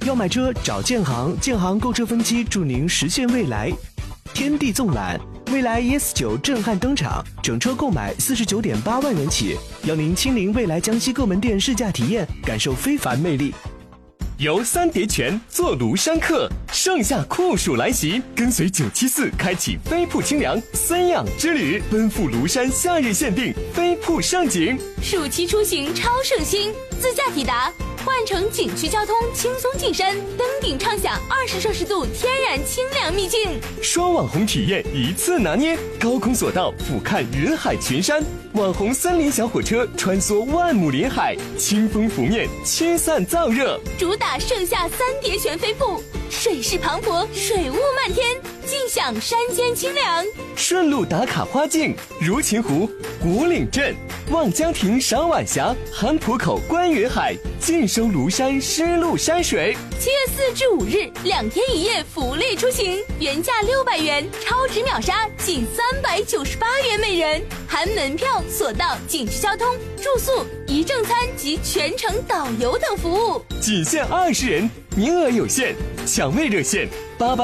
要买车找建行，建行购车分期助您实现未来。天地纵览，蔚来 ES9 震撼登场，整车购买49.8万元起，邀您亲临蔚来江西各门店试驾体验，感受非凡魅力。 游三叠泉，坐庐山客，盛夏酷暑来袭，跟随974开启飞瀑清凉森养之旅，奔赴庐山夏日限定飞瀑盛景。 暑期出行超省心，自驾抵达，换乘景区交通轻松进山，登顶畅享20摄氏度天然清凉秘境。 双网红体验一次拿捏，高空索道俯瞰云海群山，网红森林小火车穿梭万亩林海，清风拂面驱散燥热。 主打盛夏三叠泉飞瀑，水势磅礴，水雾漫天，尽享山间清凉。 顺路打卡花境，如琴湖、古岭镇、望江亭赏晚霞，韩浦口观云海，尽收庐山湿漉山水。 7月4至5日2天1夜福利出行，原价600元，超值秒杀仅398元每人，含门票、索道、景区交通、住宿、一正餐及全程导游等服务。 仅限20人，名额有限，抢位热线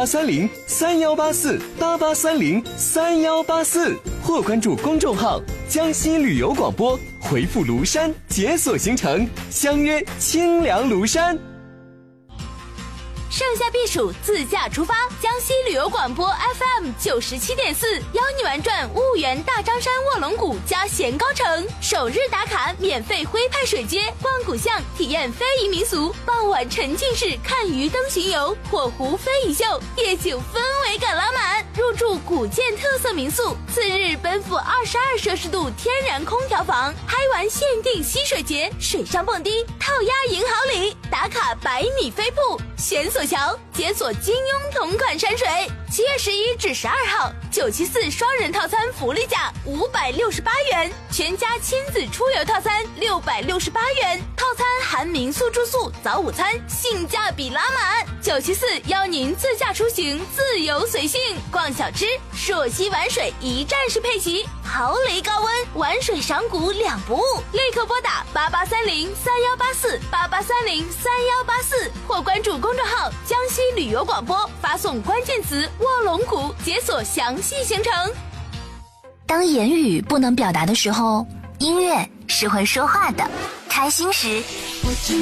8830318488303184，或关注公众号江西旅游广播，回复庐山解锁行程，相约清凉庐山。 盛夏避暑，自驾出发，江西旅游广播 FM 97.4邀你玩转婺源大张山卧龙谷加咸高城，首日打卡免费徽派水街，逛古巷体验非遗民俗，傍晚沉浸式看鱼灯巡游，火湖非遗秀，夜景氛围感拉满，入住古建特色民宿。次日奔赴22摄氏度天然空调房，嗨玩限定溪水节，水上蹦迪，套鸭赢好礼，打卡100米飞瀑，悬索桥，解锁金庸同款山水。7月11至12号，974双人套餐福利价568元，全家亲子出游套餐668元，套餐含民宿住宿、早午餐，性价比拉满。974邀您自驾出行，自由随性，逛小吃，朔溪玩水一站式配齐，豪雷高温，玩水赏谷2不误。立刻拨打8830318488303184，或关注公众号江西旅游广播，发送关键词卧龙谷，解锁详细行程。 当言语不能表达的时候，音乐是会说话的。开心时